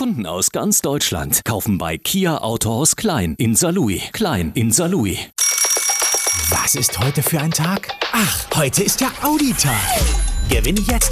Kunden aus ganz Deutschland kaufen bei Kia Autohaus Klein in Saarlouis. Klein in Saarlouis. Was ist heute für ein Tag? Ach, heute ist ja Audi-Tag. Gewinne jetzt